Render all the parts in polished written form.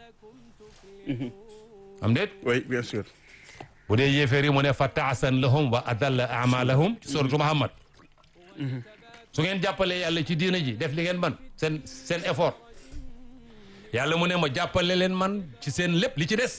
am déet oui bien sûr. bu dee yéeféer yi mu ne fa taasan lahum wa adalla amalahum ci suratu Muhammad su ngeen jàppalee yàlla ci diina ji def li ngeen man seen effort yàlla mu ne ma jàppale leen man ci seen lépp li ci des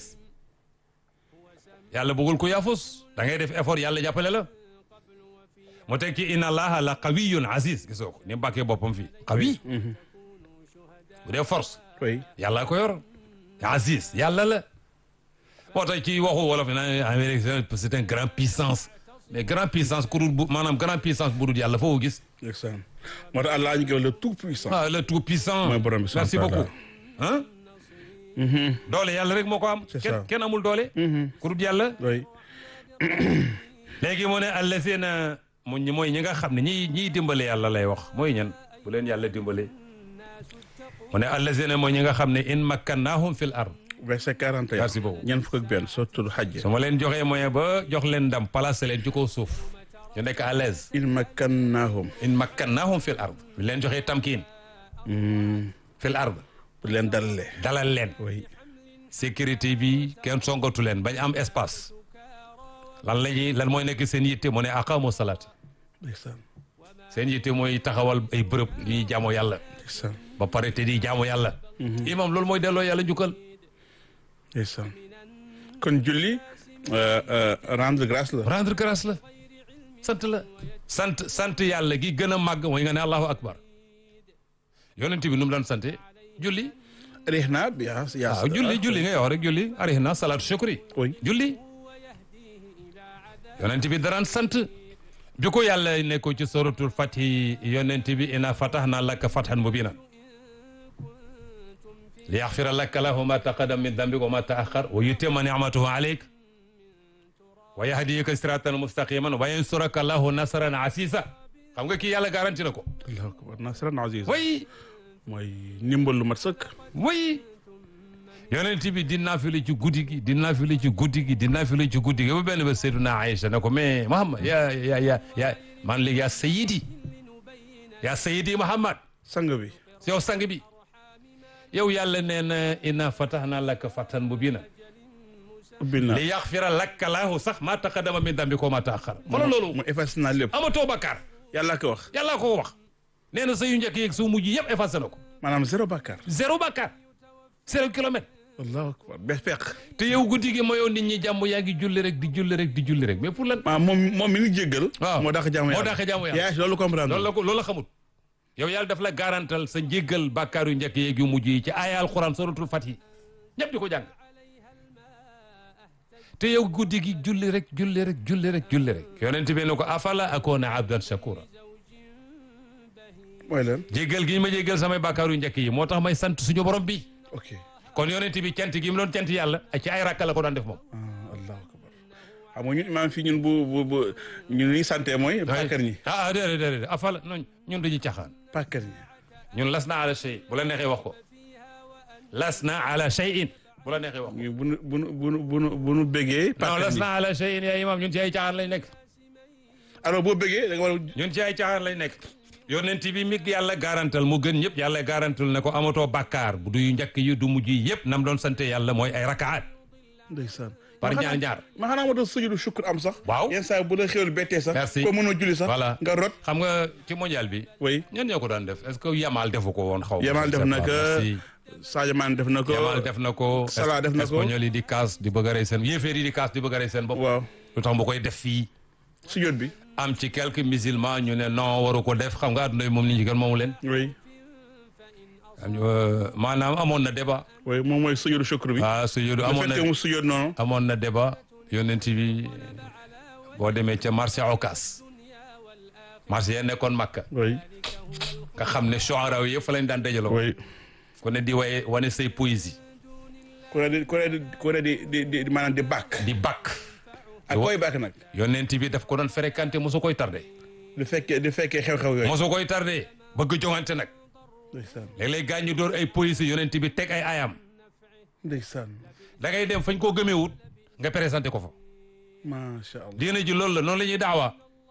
yàlla bëggul ko yaafus da ngay def effort yàlla jàppale la mu teg ci inna allaha la qawiyun aziz gisoo ko ni bàkkee boppam fii qawi bu dee force oui yàlla ko yor aziz yàlla la moo tax ci waxu wolof na Amérique c'est un grand puissance mais grand puissance ku dul bu maanaam grand puissance bu dul yàlla foo gis ndeysaan moo tax Allah ñu koy le tout puissant. ah le tout puissant mooy borom bi merci beaucoup ah doole yàlla rek moo ko am C'est ça. kenn amul doole ku dul yàlla oui léegi mu ne allazina mooy ñi nga xam ne ñiy dimbale yàlla lay wax mooy ñan bu leen yàlla dimbale mu ne allazina mooy ñi nga xam ne in makkannahum fil ard verset 41. Merci beaucoup. ñeent fukk ak benn suratul Hajj. su ma leen joxee moyen ba jox leen ndam placé leen ci kaw suuf ñu nekk à l'aise in makkannahum. in makkannahum fil ard bu leen joxee tamkiin fil ard pour leen dalalee. dalal leen oui sécurité bi kenn songatu leen bañ am espace lan mooy nekk seen yitte mu ne aqamu salaat ndeysaan seen yitte mooy taxawal ay bërëb ñuy jaamu yàlla ndeysaan ba pare te di jaamu yàlla imam loolu mooy delloo yàlla njukkal ndeysaan kon julli rendre grâce la. rendre grâce la sant yàlla gi gën a màgg mooy nga ne allahu akbar yonent bi nu mu daan sante julli rihna bi yaa waaw julli ngay wax rek julli arihna salaatu shukri oui julli yonent bi daraan sant bi ko yàlla ne ko ci suratul fathi yonent bi ina fatahna laka fathan mubina li yaxfira laka lahu ma taqaddama min dambika wa ma taaxar wa yutimma nicmatahu alayk wa yahdiyaka siratan mustaqiman wa yansuraka lahu nasran asisa xam nga kii yàlla garanti na ko allahu akbar nasran aziz way mooy ndimbal lu mat sëkk. way yonent bi di naafila ci guddi gi di naafila ci guddi gi di naafila ci guddi gi ba benn ba Seydina Aïcha ne ko mais Muhammad ya man léegi yaa sayidi Muhammad sang bi. yow sang bi yow yàlla nee na inna fatahna laka fathan mubina ubbil naa li yaxfira laka lahu sax ma taqaddama min dambika wa ma taaxar xoolal loolu mu effacé naa lépp. amatoo bakkaar yàlla ko wax. yàlla ko wax nee na sa yu njëkk yeeg su mujj yëpp effacé na ko maanaam zéro bakkaar. zéro bakkaar 0 kilomètre allahu akbar bes peq. te yow guddi gi mayoo nit ñi jàmm yaa ngi julli rek di julli rek di julli rek mais pour lan moom mi ngi jéggal. waaw moo dàq jaamu yàlla moo dàq jaamu yàlla. yaa loolu comprendre loolu la xamut yow yàlla daf la garantal sa njéggal bàkkaar yu njëkk yeeg yu mujj yi ci aaya alquran suratul Fatih ñëpp di ko jàng te yow guddi gi julli rek yonent bi ne ko afala akuna abdan shakura mooy lan. jéggal gi ma jéggal samay bàkkaar yu njëkk yi moo tax may sant suñu borom bi ok. kon yonent bi cant gi mu doon cant yàlla ci ay rakka la ko daan def moom allahu akbar xam nga ñun imaam fii ñun bu ñun li ñu santé mooy. pàkkar ñi déedéet afala non ñun dañuy caxaan pàkkar ñi. ñun las na ala shay bu la neexee wax ko las na ala shay'in bu la neexee wax ko ñu bu nu bëggee. non pàkkar las ñi na ala shay'in yaa imam ñun ci ay caxaan lañ nekk alors boo bëggee da nga war a. ñun ci ay caxaan lañ nekk yonent bi mi yàlla garantal mu gën ñëpp yàlla garantal ne ko amatoo bàkkaar bu du yu njëkk yi du mujj yi yëpp nam doon sante yàlla mooy ay rakaat ndeysaan. par ñaar ma xanaa ma doon sujudu shukr am sax. waaw yenn saa bu la xéwal bettee sax. merci ko mënoo julli sax. voilà nga rot. xam nga ci mondial bi oui ñen ñoo ko daan def est-ce que Yamal defu ko woon xaw ma Yamal def na ko merci. Sadio Mané def na ko. Yamal def na ko Salah def na ko espagnol yi di kaas di bëgg a rey seen yéeféer yi di kaas di bëgg a rey seen bopp waaw lu tax mu koy def fii sujud bi. am ci quelques musulmans ñu ne non waru ko def xam nga adduna yi moom nit ñi kenn moomu leen oui maanaam amoon na débat oui moom mooy sujudu shukr bi. sujudu bu amoon na fekkee mu sujud noonu. amoon na débat yonent bi boo demee ca marché Ocass marché ya nekkoon Makka oui nga xam ne shuara yi yëpp fa lañ daan dajaloo oui. ku ne di wane say poésie ku ne di maanaam di bàkk. di bakk ak koy bàkk nag. yonent bi daf ko doon fréquenté mosu koy tardé du fekkee xew-xew yooyu. mosu koy tardé bëgg joŋante nag ndeysaan léeg-léeg gaañ ñu door ay poésie yonent bi teg ay ayam ndeysaan da ngay dem fañ koo gëmeewut nga présenté ko fa macha allah. diine ji loolu la noonu la ñuy daawa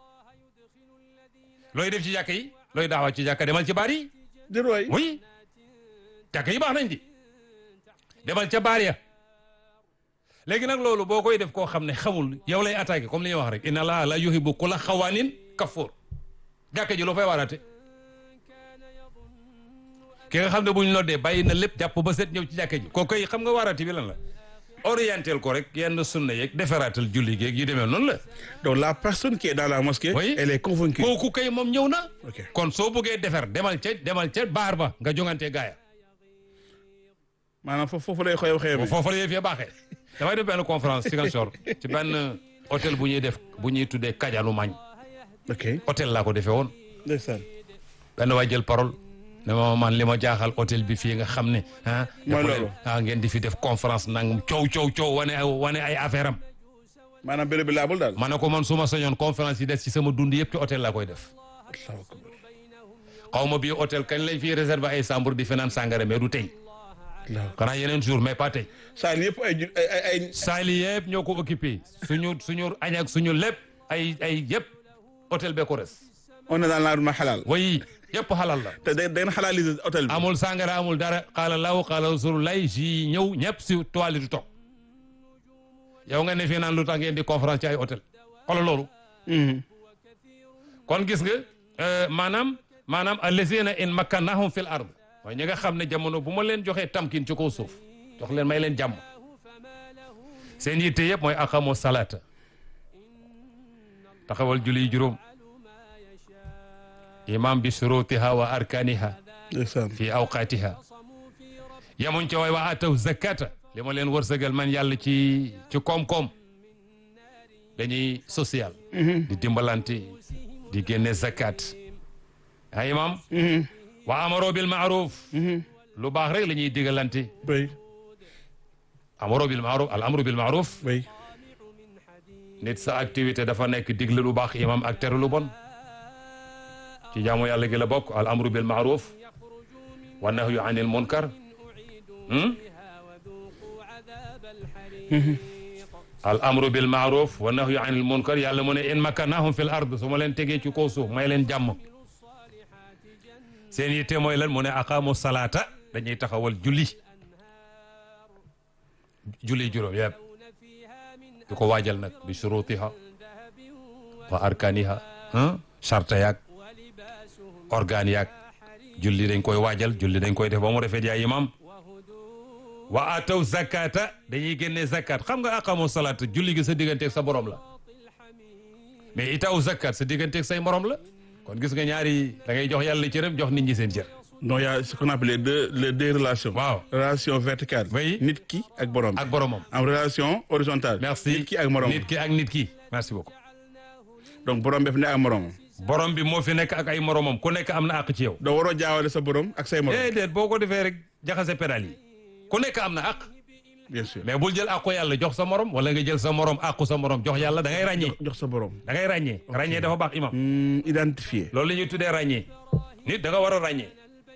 looy def ci jàkka yi looy daawa ci jàkka demal ci baar yi déedéet waay. oui jàkka yi baax nañ di demal ca baar ya léegi nag loolu boo koy def koo xam ne xamul yow lay attaqué comme li ñuy wax rek inna allaha la yuhibbu kulla xawaanin kafoor jàkka ji loo fay waaraate ki nga xam ne bu ñu noddee bàyyi na lépp jàpp ba set ñëw ci jàkka ji koo koy xam nga waaraate bi lan la orientel ko rek yenn sunna yeeg defaraatal julli geeg yu demee noonu la donc la personne qui est dans la mosquée. Oui. elle est convaincue. kooku kay moom ñëw na Ok. kon soo bëggee defer demal ca baar ba nga jongante gaaya maanaam foofu lay xooy waxee. foofu la yëf ya baaxee damay def benn conférence Ziguinchor ci benn hôtel bu ñuy tuddee Kajanu Mañ ok. hôtel laa ko defee woon ndeysaan. benn waay jël parole ne ma man li ma jaaxal hôtel bi fii nga xam ne ah Mooy defu leen- loolu. ngeen di fi def conférence nangam coow wane ay affaire am maanaam béréb bi laabul daal. ma ne ko man su ma sañoon conférence yi des ci sama dund yëpp ci hôtel laa koy def Allahu akbar. xaw ma bii hôtel kañ lañ fiy réserver ay chambre di fanaan sàngara mais du tey Allahu akbar. xanaa yeneen jour mais pas tey saa yëpp ay. saali yëpp ñoo ko occupé suñu añ ak suñu lépp ay yëpp hôtel bee ko res on est dans l'environnement halal. way yëpp xalal la te da ngeen xalaaliser hôtel bi. amul sàngara amul dara xaala law xaala rasulullah ji ñëw ñëpp si toile du toog yow nga ne fii naan lu tax ngeen di conférence ci ay hôtel xoolal loolu kon gis nga maanaam allazina in makkannahum fil ard mooy ñi nga xam ne jamono bu ma leen joxee tamkin ci kaw suuf jox leen may leen jàmm seen yitte yëpp mooy aqamu salaata taxawal julli juróom imam bi shurutiha wa arkaniha ndeysaan. fi awqaatiha yamuñ ca waay wa ataw zakata li ma leen wërsëgal man yàlla ci koom-koom dañuy social di dimbalante di génne zakat ay imam wa amaro bil maaruf lu baax rek la ñuy digalante oui. amaro bil maaruf al amru bil maaruf oui. nit sa activité dafa nekk digle lu baax imam ak tere lu bon ci jaamu yàlla gi la bokk al amru bil maaruf wa nahyu anil munkar al amru bil maaruf wa nahyu anil munkar yàlla mu ne in makkannahum fil ard su ma leen tegee ci kaw suuf may leen jàmm seen yitte mooy lan mu ne aqaamu salaata dañuy taxawal julli juróom yëpp di ko waajal nag bi shurutiha wa arkaniha charta yaag organe yaag julli dañ koy waajal julli dañ koy def ba mu rafet yaa imam wa ataw zakata dañuy génne zakat xam nga aqamu salaata julli gi sa digganteeg sa borom la mais itaw zakat sa digganteeg say morom la kon gis nga ñaari da ngay jox yàlla cëram jox nit ñi seen cër donc y a ce qu'on appelle les deux relations. waaw relation verticale. Oui. nit ki ak borom. ak boromam en relation horizontale. merci nit ki ak morom. nit ki ak nit ki merci beaucoup donc borom bi fi ne ak morom. borom bi moo fi nekk ak ay moromam ku nekk am na àq ci yow doo waroo jaawale sa borom ak say morom. déedéet boo ko defee rek jaxase pédal yi ku nekk am na àq bien sûr. mais bul jël àqu yàlla jox sa morom wala nga jël sa morom àqu sa morom jox yàlla da ngay ràññee jox sa borom. da ngay ràññee ràññee dafa baax imam identifié. loolu la ñuy tuddee ràññee nit da nga war a ràññee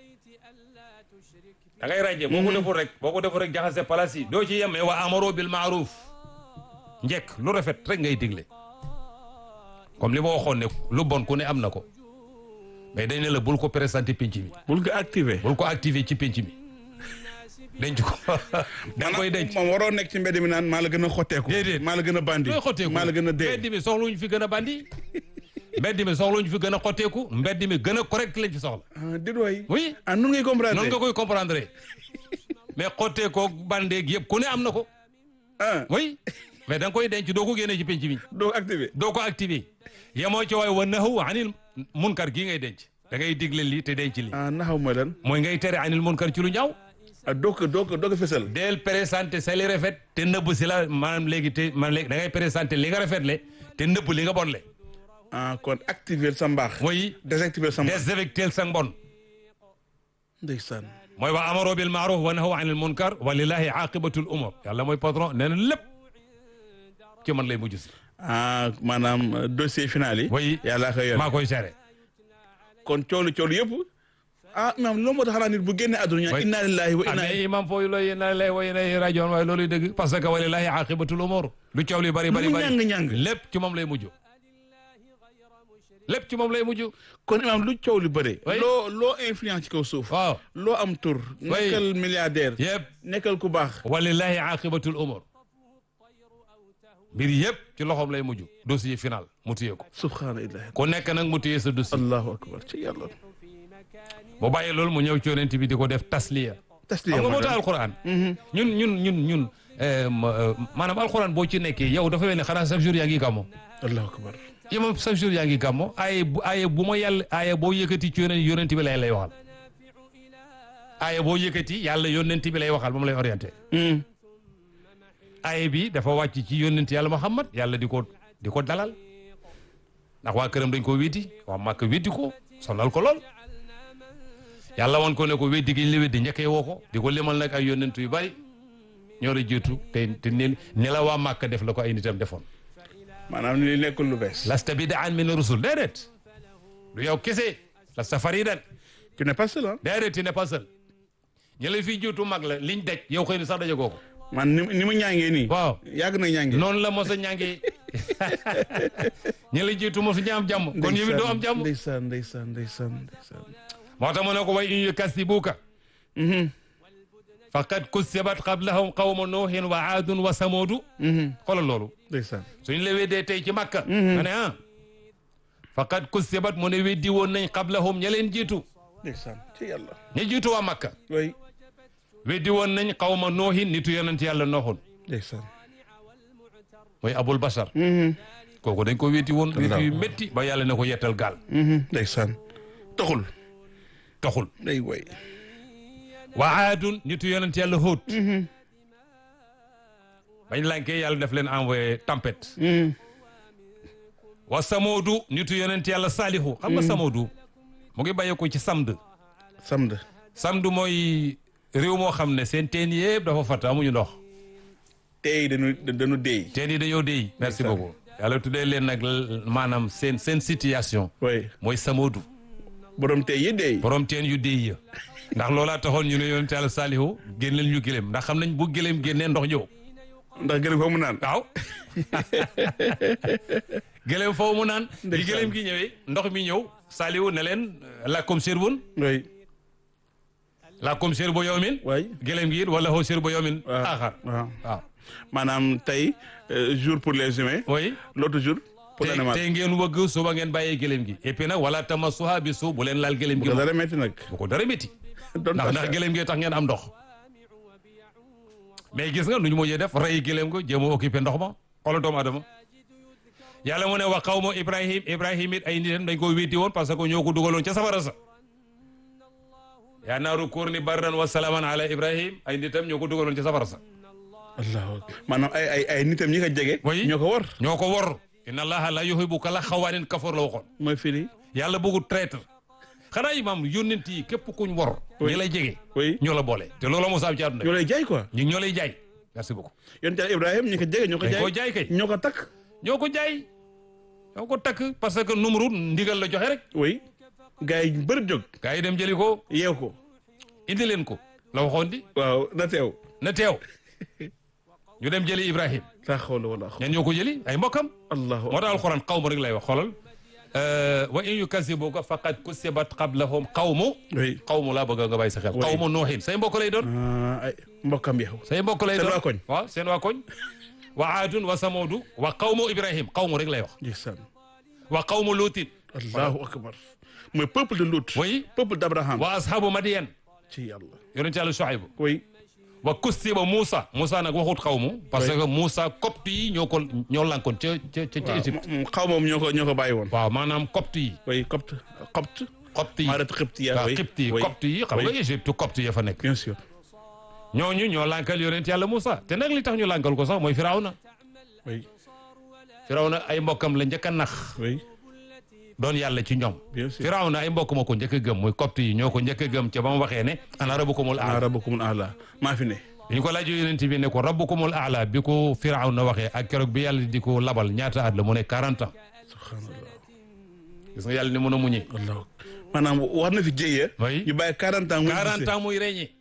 da ngay ràññee boo ko deful rek jaxase place yi doo ci yem wa amaro bil maaruf njekk lu rafet rek ngay digle comme li ma waxoon ne lu bon ku ne am na ko mais dañ ne la bul ko présenté penc mi bul ko activé. bul ko activé ci penc mi denc ko da koy denc moom waroo nekk ci mbedd mi naan maa la gën a xotteeku. déedéet maa la gën a bandi. looy xotteeku maa la gën a dee. mbedd mi soxluñu fi gën a bandi mbedd mi soxluñu fi gën a xotteeku mbedd mi gën a correct lañ fi soxla ah déedéet. oui ah nun ngay comprendre. noonu nga koy comprendre mais xotteekoo bandeeg yëpp ku ne am na ko ah oui mais da nga koy denc doo ko génne ci penc mi doo activé. doo ko activé yemoo ci waay wa nahu anil munkar gii ngay denc da ngay digle lii te denc lii ah naxaw mooy lan. mooy ngay tere anil munkar ci lu ñaaw ah doo ko fësal. del présenté sa li rafet te nëbb si la maanaam léegi da ngay présenté li nga rafet le te nëbb li nga bon le ah kon activer sa mbaax. mooy désactiver sa mbaax. désaffecté sa mbon ndeysaan. mooy wa amaro bil maaruf wa nahaw anil munkar wa lillahi aqibatul umur yàlla mooy patron nee na lépp ci man lay mujj si ah maanaam dossier final yi. oui yàlla koy yor. maa koy géré kon coolu yëpp. ah maam loolu moo tax xanaa nit bu génne àdduna ñu inna lillahi wa inna ilayhi imam fooyu looy inna lillahi wa inna ilayhi rajiun waaye looluy dëgg parce que wa lillahi aqibatul umur lu coow li bari ñàng lépp ci moom lay mujj lépp ci moom lay mujj. kon imaam lu coow lu bëre. Oui. loo influence ci kaw suuf. waaw loo am tur. nekkal milliardaire. yëpp nekkal ku baax. walillahi aqibatul umur mbir yëpp ci loxoom lay mujj dossier final mu téye ko subhanallah. ku nekk nag mu téye sa dossier allahu akbar ci yàlla. bu bàyyi loolu mu ñëw ci yonent bi di ko def tasliya tasliya xam nga moo tax alquran ñun maanaam alquran boo ci nekkee yow dafa mel ni xanaa chaque jour yaa ngi gàmmo allahu akbar. imam chaque jour yaa ngi gàmmo aaye bu ma yàlla aaye boo yëkkati ci yonent bi lay waxal aaye boo yëkkati yàlla yonent bi lay waxal ba mu lay orienté aaye bi dafa wàcc ci yonent yàlla Muhammad yàlla di ko dalal ndax waa këram dañ ko weddi waa Màkka weddi ko sonal ko lool yàlla woon ko ne ko weddi gi ñu la weddi njëkkee woo ko di ko limal nag ay yonent yu bari ñoo la jiitu te ni la waa Màkka def la ko ay nitam defoon maanaam li nekkul lu bees. lasta bid'an min rusul déedéet du yow kese lasta faridan tu n'es pas seul ah. déedéet tu n'es pas seul ñi la fiy jiitu mag la liñ daj yow xëy na sax daje goo ko man ni mu ñaangee nii. waaw yàgg na ñaangee. noonu la mos a ñàngee ñi la jiitu mosu ñu am jàmm kon yow it doo am jàmm ndeysaan. moo tax mu ne ko way in yukazzibuka faqad kuzzibat qablahum qawmu nuuhin wa aadun wa samuudu xoolal loolu ndeysaan. suñ la weddee tey ci Makka nga ne faqad kuzzibat mu ne weddi woon nañ qablahum ña leen jiitu ndeysaan ci yàlla. ña jiitu waa Makka oui. weddi woon nañ qawma nuuhin nitu yonent yàlla nooxun ndeysaan. mooy abul bashar kooku dañ ko weddi woon weddi yu métti ba yàlla ne ko yettal gaal ndeysaan. taxul day way. wa aadun nitu yonent yàlla Hóot bañ lankee yàlla def leen envoyé tempête wa samoodu nitu yonent yàlla saalihu xam nga samoodu mu ngi bàyyi ko ci samd mooy réew moo xam ne seen teen yëpp dafa fatt amuñu ndox tey dañu déy. teen yi dañoo déy merci beaucoup yàlla tuddee leen nag maanaam seen situation oui. mooy samoodu borom tey yi déy. borom teen yu déy ya ndax loolaa taxoon ñu ne yonent yàlla saalihu génneel ñu gëléem ndax xam nañ bu gëléem génnee ndox ñëw ndax gëlëm foofu mu naan. waaw gëléem foofu mu naan bi gëléem gi ñëwee ndox mi ñëw saalihu ne leen lakum shirbun oui. lakum shirbu yawmin oui. gëléem gi it wala hoo shirbu yawmin aaxar waaw. maanaam tey jour pour les humains. oui l'autre jour pour l'animal. te ngeen wëgg suba ngeen bàyyee gëléem gi et puis nag wala tamassuha bi suu bu leen laal gëléem gi bu ko dara metti nag. bu ko dara métti ndax gëléem gi tax ngeen am ndox mais gis nga nu ñu mujjee def rey gëléem ko jéem a occupé ndox ma xoolal doomu adama yàlla mu ne wa qawmu ibrahim it ay nitam dañ ko wéeti woon parce que ñoo ko dugaloon ca safara sa yaa naaru kuuni bardan wa salaaman ala ibrahim ay nitam ñoo ko dugaloon ca safara sa allahu akbar maanaam ay nitam ñi ko jege. oui ñoo ko wor inna allaha la yuhibbu kulla xawaanin kafoor la waxoon mooy firi. yàlla bëggu traître xanaa imam yónnent yi képp kuñ wor ñi lay jege ñoo la boole te loolu moo saam ci àdduna ñoo lay jaay quoi. ñoo lay jaay merci beaucoup yonent Yàlla Ibrahim ñi ko jege ñoo ko jaay. koo jaay kay ñoo ko takk. ñoo ko jaay ñoo ko takk parce que Numrud ndigal la joxe rek oui. gars yi bëri jóg. gars yi dem jëli ko yeew ko. indi leen ko la waxoon di waaw na teew. ñu dem jëli Ibrahim laa hawla wala quwwata. ñan ñoo ko jëli ay mbokkam allahu moo tax alxuraan qawmu rek lay wax xoolal wa in yukazzibuka faqad kuzzibat qablahum qawmu oui. qawmu laa bëgg nga bàyyi sa xel qawmu nuuhin say mbokk lay doon ay mbokkam yow. say mbokk lay doon seen waa koñ. waaw seen waa koñ wa aadun wa samuudu wa qawmu Ibrahim qawmu rek lay wax ndeysaan. wa qawmu luutin allahu akbar. mooy peuple de Lut. oui peuple d'Abraham. wa ashabu Madiyan ci yàlla. yonent Yàlla Shuayb oui. wa kussiba Moussa nag waxut xawmu parce que Moussa copte yi ñoo lankoon ca Égypte xaw moom ñoo ko bàyyi woon. waaw maanaam copte yi oui copte. copte yi maarat xibti ya. waaw xibti yi copte yi xam nga Égypte copte ya fa nekk bien sûr. ñooñu ñoo lankal yonent Yàlla Moussa te nag li tax ñu lankal ko sax mooy Firawna oui. Firawna ay mbokkam la njëkk a nax oui. doon yàlla ci ñoom bien sûr. Firawna ay mbokk moo ko njëkk a gëm muy copte yi ñoo ko njëkk a gëm ca ba mu waxee ne ana rabbukumul ana a'la rabbukumul a'la maa fi ne. bi ñu ko laajee yonent bi ne ko rabbukumul a'la bi ko Firawna waxee ak keroog bi yàlla di ko labal ñaata at la mu ne 40 ans subhanallah. gis nga yàlla ni mën a muñee allah maanaam war na fi jéyee. oui ñu bàyyi 40 ans. 40 ans muy reñe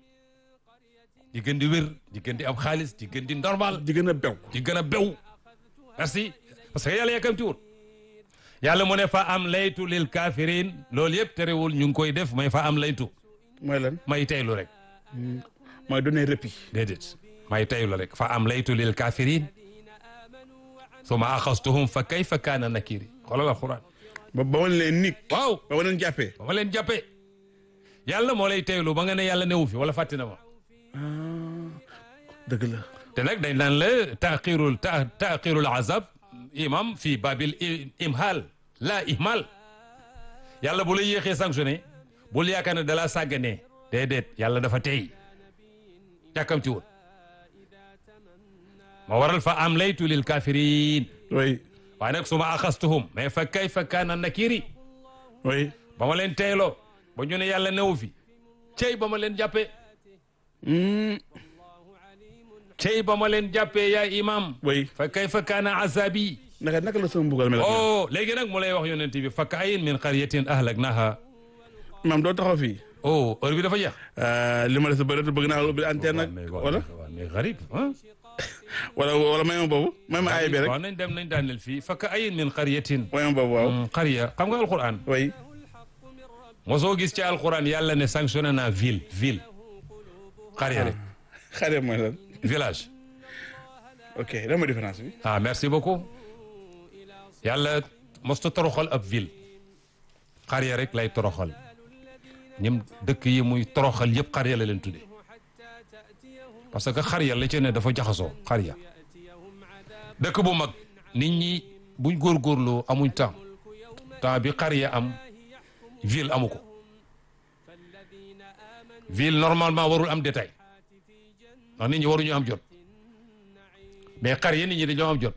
di gën di wér di gën di am xaalis di gën di normal di gën a bew. di gën a bew merci parce que yàlla yàkkamti wut yàlla mu ne fa am laytu lil kafirin loolu yëpp terewul ñu ngi koy def may fa am laytu mooy lan may teylu rek mooy donner répit déedéet may teylu rek fa am laytu lil kafirin summa axastuhum fa kayfa kaana nakiri xoolal alquran ba ma leen nig waaw ba ma leen jàppee ba ma leen jàppee yàlla moo lay teylu ba nga ne yàlla newu fi wala fàtte na ma dëgg la te nag dañ naan la taqirul azab imam fii babil imhal la ihmal yàlla bu la yéexee sanctionné bul yaakaar ne dalaa sàgganee déedéet yàlla dafa tey jàkkamti woon moo waral fa am laytu lil kafirin oui waaye nag suma axastuhum mais fa kayfa kaana nakiri oui ba ma leen teyloo ba ñu ne yàlla newu fi cey ba ma leen jàppee cey ba ma leen jàppee yaa imam oui fa kayfa kaana azabi naka la sama mbugal mel oh léegi nag mu lay wax yonent bi fa ka'ayyin min qaryatin ahlaknaha maam doo taxaw fii oh heure bi dafa jeex li ma des bëri bëgg naa ubbi antenne nag wala mais garib ah wala may ma boobu may ma aay bi rek waaw nañ dem nañ daaneel fii fa ka'ayyin min qaryatin may ma boobu waaw qarya xam nga alquran oui mosoo gis ci alquran yàlla ne sanctionné naa ville qarya rek xare mooy lan village ok dama différence bi ah merci beaucoup yàlla mosta toroxal ab ville qarya rek lay toroxal ñim dëkk yi muy toroxal yëpp qarya la leen tuddee parce que qarya la ci ne dafa jaxasoo qarya dëkk bu mag nit ñi buñ góorgóorloo amuñ temps bi qarya am ville amu ko ville normalement warul am détail ndax nit ñi waruñu am jot mais qarya nit ñi dañoo am jot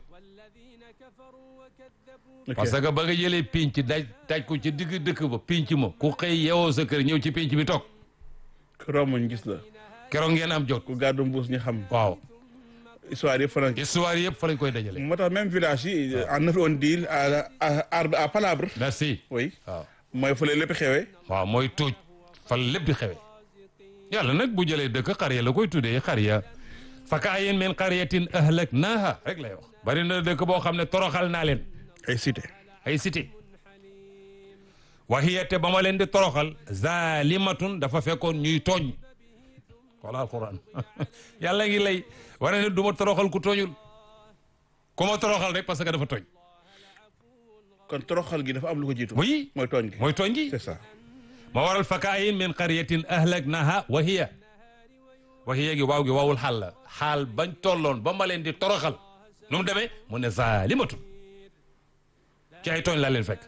parce que ba nga jëlee pinc daj ko ci digg dëkk ba pinc ma ku xëy yeewoo sa kër ñëw ci pinc bi toog romb ñu gis la keroog ngeen am jot ku gàddu mbuus ñu xam waaw histoire yëpp fa lañ koy dajale moo tax même village yi en neuf on dit à palabre merci oui waaw mooy fa la lépp xewee waaw mooy tuuj fa la lépp di xewee yàlla nag bu jëlee dëkk qarya la koy tuddee qarya fa ka'ayyin min qaryatin ahlaknaha rek lay wax bari na dëkk boo xam ne toroxal naa leen ay cité wa hiya te ba ma leen di toroxal zalimatun dafa fekkoon ñuy tooñ wala alquran yàlla ngi lay wane ne du ma toroxal ku tooñul ku ma toroxal rek parce que dafa tooñ kon toroxal gi dafa am lu ko jiitu oui mooy tooñ gi c'est ça ma waral fa ka'ayyin min qaryatin ahlaknaha wa hiya gi waaw gi waawul xaal la xaal bañ tolloon ba ma leen di toroxal nu mu demee mu ne zalimatun ci ay tooñ laa leen fekk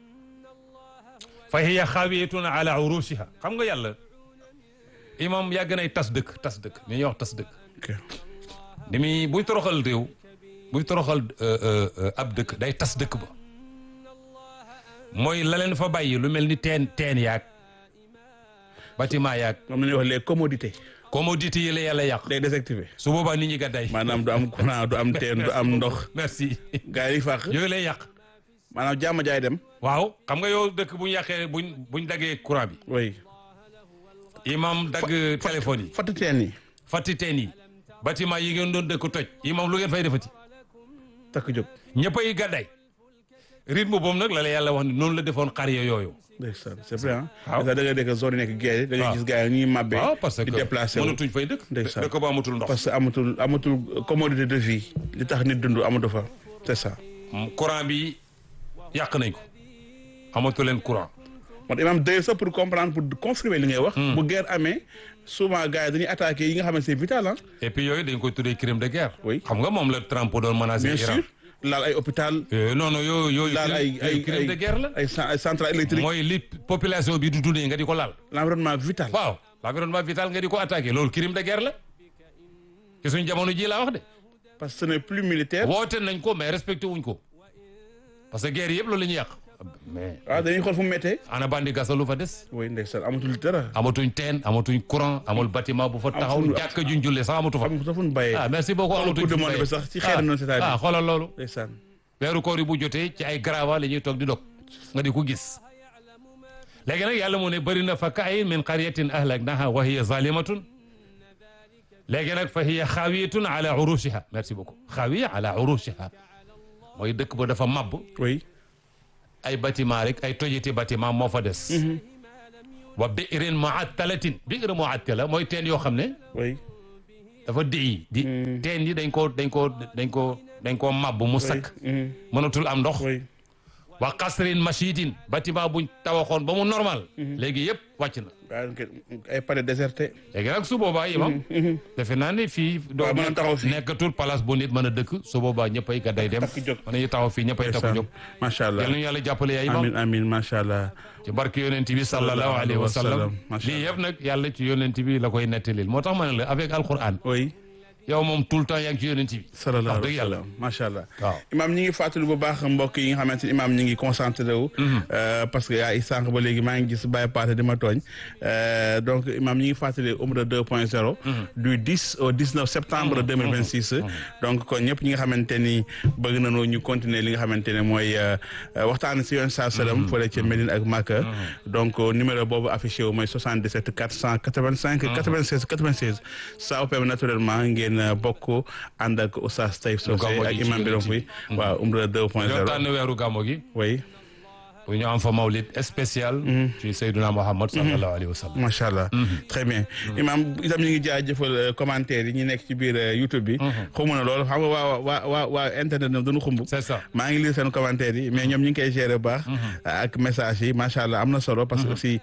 fa hiya xawiyatun ala urushiha xam nga yàlla imam yàgg nay tas dëkk ni ñuy wax tas dëkk di muy buy toroxal réew buy toroxal ab dëkk day tas dëkk ba mooy la leen fa bàyyi lu mel ni teen yaag bâtiment yaag moom la ñuy wax les commodités yi la yàlla yàq day désactivé su boobaa nit ñi gàdday maanaam du am courant du am teen du am ndox merci gars yi fàq yooyu lay yàq maanaam jàmm jaay dem waaw xam nga yow dëkk buñ yàqee buñ daggee courant bi oui imam dagg téléphone yi fatti teen yi bâtiment yi ngeen doon dëkk toj imam lu ngeen fay defati takk jóg ñëppay gàdday rythme boobu nag la yàlla wax ne noonu la defoon qarya yooyu ndeysaan c'est vrai waaw da nga dégg zone yi nekk guerre da nga gis gars yi ñuy màbbee waaw parce que di déplacé mënatuñ fay dëkk dëkk ba amatul ndox parce que amatul commodité de vie li tax nit dund amatu fa c'est ça courant bi yàq nañ ko amatu leen courant man imam day ça pour comprendre pour confirmer li ngay wax bu guerre amee souvent gars yi dañuy attaqué yi nga xam ne c'est vital et puis yooyu dañ koy tuddee crime de guerre oui xam nga moom la Trump doon menacé bien sûr laal ay hôpital non yooyu laal ay crime de guerre la ay centrale électrique mooy li population bi du dundee nga di ko laal l'environnement vital waaw l'environnement vital nga di ko attaqué loolu crime de guerre la ci suñ jamono ji laa wax de parce que ce n'est plus militaire woote nañ ko mais respecté wuñ ko parce que guerre yëpp loolu la ñuy yàq mais waaw dañuy xool fu mu méttee ana bandi gasalu fa des oui ndeysaan amatul dara amatuñ teen amatuñ courant amul bâtiment bu fa taxaw jàkk juñ julle sax amatu fa fun bàyyee merci beaucoup amatuñ fu bàyyee sax ci xeer noonu c'est-à-dire xoolal loolu ndeysaan weeru koor yi bu jotee ci ay grava la ñuy toog di dog nga di ko gis léegi nag yàlla mu ne bëri na fa ka'ayyin min qaryatin ahlaknaha wa hiya zalimatun léegi nag fa hiya xaawiyatun ala urushiha merci beaucoup xaawiya ala urushiha mooy dëkk ba dafa mabb oui ay bâtiment rek ay tojiti bâtiment moo fa des wa bi'rin mu'attalatin bi'r mu'attala mooy teen yoo xam ne oui dafa di teen yi dañ koo màbb mu sakk mënatul am ndox oui wa qasrin mashidin bâtiment buñ tawaxoon ba mu normal léegi yëpp wàcc na waaw ay palais déserté léegi nag su boobaa imam defe naa ne fii doo mën a taxaw fii nekkatul place bu nit mën a dëkk su boobaa ñëppay gàdday dem takk jóg mën nañu taxaw fii ñëppay takku jóg macha allah yal nañu yàlla jàppale yaa imam amin amin macha allah ci barke yonent bi sallallahu alayhi wa sallam lii yëpp nag yàlla ci yonent bi la koy nettalil moo tax ma ne la avec alquran oui yow moom tout le temps yaa ngi ci yonent bi sallallahu wax dëgg alayhi wa yàlla sallam macha allah waaw imaam ñi ngi fàttali bu baax mbokk yi nga xamante ni imaam ñi ngi concentré wu parce que yaa sànq ba léegi maa ngi gis Baye Paate di ma tooñ donc imaam ñi ngi fàttali Umra 2.0 du 10 au 19 septembre 2026 donc kon ñëpp ñi nga xamante ni bëgg nañoo ñu continuer li nga xamante ne mooy waxtaan si yoon saa sallam fële ca Médine ak Makka donc numéro boobu affiché wu mooy 77 485 96 96 ça vous permet naturellement ngeen bokk ànd ak Oustaz Taïb Socé ak imam Birame Pouye waaw Umra 2.0 ñoo tànn weeru gàmmo gi oui pour ñu am fa mawlid spécial ci Seydina Muhammad sallallahu alayhi wa sallam macha allah très bien imam itam ñu ngi jaajëfal commentaire yi ñu nekk ci biir YouTube bi xamu na loolu xam nga waa internet na duñu xumb c'est ça maa ngi lire seen commentaire yi mais ñoom ñu ngi koy gérer bu baax ak message yi macha allah am na solo parce que aussi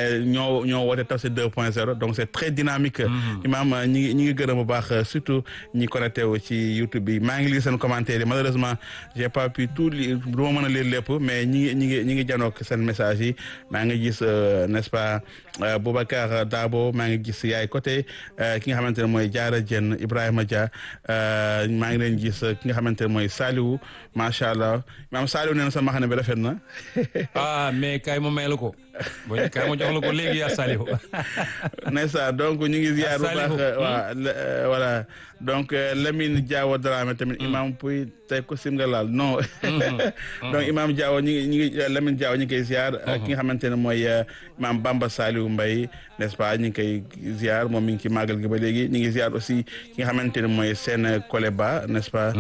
ñoo woote Tafsir 2.0 donc c'est très dynamique imam ñi ngi gërëm bu baax surtout ñi connecté wu ci YouTube bi maa ngi lire seen commentaire yi malheureusement j'ai pas pu tout lire du ma mën a lire lépp mais ñi ngi janook seen message yi maa ngi gis n'est-ce pas Boubacar Dabo maa ngi gis yaay côté ki nga xamante ne mooy Diarra Dieng Ibrahima Dia maa ngi leen gis ki nga xamante ne mooy Saliou macha allah maam Saliou nee na sa maxane bi rafet na mais kay ma may la ko kay ma jox la ko léegi yaa Saliou n'est-ce pas donc ñu ngi ziar bu baax waa voilà donc Lamine Diawo Dramé tamit imam Pouye tey ko sim nga laal non donc imam Diawo ñi ngi Lamine Diawo ñu ngi koy ziar ki nga xamante ne mooy imam Bamba Saliou Mbaye n'est-ce pas ñu ngi koy ziar moom mi ngi ci màggal gi ba léegi ñu ngi ziar aussi ki nga xamante ne mooy seen Koleba n'est-ce pas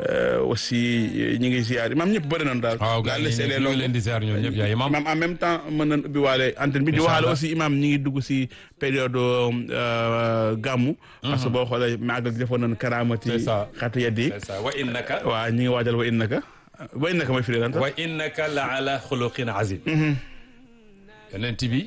aussi ñu ngi ziar imam ñëpp bëri nañu daal waaw gars yi ñu ngi leen di ziar ñoom ñëpp yaa imam en même temps mën nañ ubbi waale antenne bi di waxaale aussi imam ñi ngi dugg si période gàmmu parce que boo xoolee màggal gi defoon nañu karaamati xatu yeddi wa innaka waaw ñi ngi waajal wa innaka mooy firi lan wa innaka la ala xuluqin azim yonent bi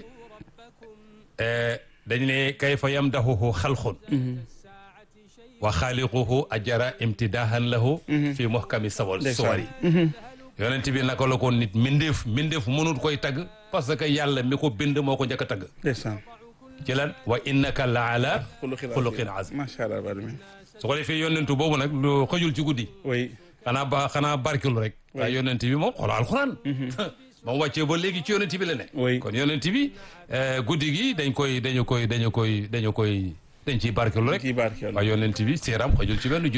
dañ ne kayfa yamdahuhu xalqun wa xaaliquhu ajara imtidahan lahu fi muhkami suwari yonent bi naka la ko nit mindeef mënut koy tagg parce que yàlla mi ko bind moo ko njëkk a tagg ci lan wa innaka la ala xuluqin azim macha allah su ko defee yonentu boobu nag lu xëjul ci guddi oui xanaa barkelu rek waaye yonent bi moom xoolal alxuraan moom wàccee ba léegi ci yonent bi la ne kon yonent bi guddi gi dañ ciy barkelu rek waaye yonent bi siram xëjul ci benn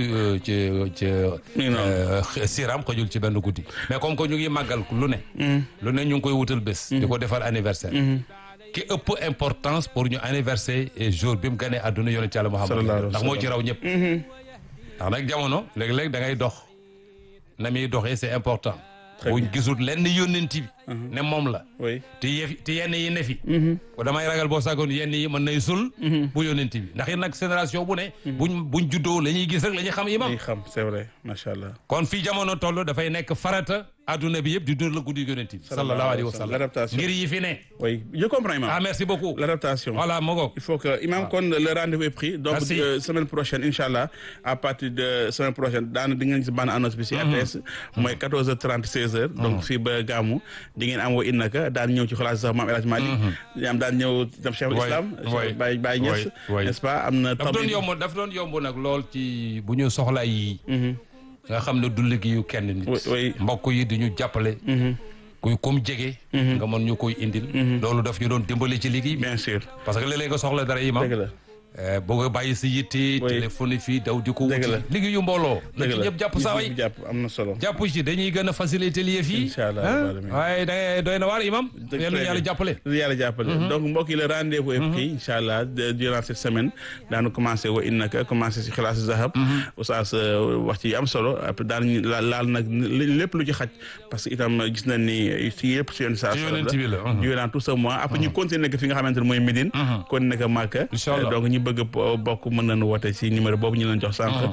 siram xëjul ci benn guddi mais comme que ñu ngi màggal lu ne ñu ngi koy wutal bés di ko defar anniversaire ki ëpp importance pour ñu anniversaire et jour bi mu ganee àdduna yonent Yàlla Muhammad ndax moo ci raw ñëpp ndax nag jamono léeg-léeg da ngay dox na muy doxee c'est important buñ gisul lenn yónnent bi ne moom la te yenn yi ne fi ko damay ragal boo sàggoon yenn yi mën nay sul bu yónnent bi ndax it nag génération bu ne buñ juddoo la ñuy gis rek la ñuy xam imam c'est vrai macha allah kon fii jamono toll dafay nekk farata adduna bi yëpp di dund la guddi yonent bi sallallahu alayhi wa sallam ngir yi fi ne oui je comprends imam merci beaucoup l'adaptation voilà moo il faut que imam kon le rendez-vous est pris donc semaine prochaine inchallah à partir de semaine prochaine daana di ngeen gis bande annonce bi si RTS mooy 14h30 16h donc fii ba gàmmu di ngeen am wa innaka daan ñëw ci xalaat sax maam El Hadj Malick am daan ñëw tam Cheikhul Islam Baye Niass n'est-ce pas am na daf doon yomb nag lool ci bu ñu soxla yi nga xam ne du liggéeyu kenn nit mbokk yi di ñu jàppale kuy comme jege nga mën ñu koy indil loolu daf ñu doon dimbali ci liggéey bien sûr parce que léeg-léeg nga soxla dara yi ma boo ko bàyyi si yitte téléphone fii daw di ko wuti liggéeyu mbooloo na ci ñëpp jàpp saa way jàpp am na solo jàpp ci dañuy gën a faciliter lié fii inchallah waaye da doy na waar imam yàlla jàppale donc mbokk yi le rendez-vous est pris inchallah durant cette semaine daanu commencé wa innaka commencé si xilaasu zahab oustaz wax ci am solo après daanu laal nag lépp lu ci xaj parce que itam gis nañ ni si yëpp si yoon sa durant tout ce mois après ñu continuer nekk fi nga xamante ne mooy Médine kon nekk Màkka donc ñu bëgg bokk mën nañu woote si numéro boobu ñu leen jox sànq